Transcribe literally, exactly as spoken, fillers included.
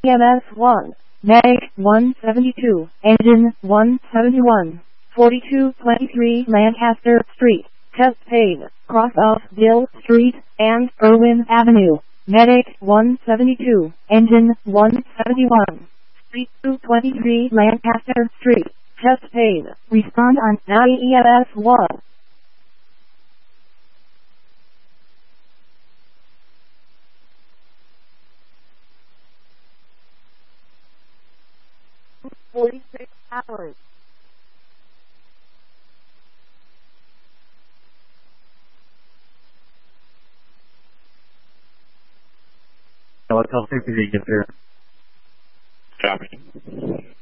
E M S one, Medic one seventy-two, Engine one seventy-one, forty-two twenty-three Lancaster Street, Chesapeake, cross of Dill Street and Irwin Avenue. Medic one seventy-two, Engine one seventy-one, Street two twenty-three Lancaster Street, Chesapeake. Respond on E M S one. forty-six hours. Hotel safety get there. Copy.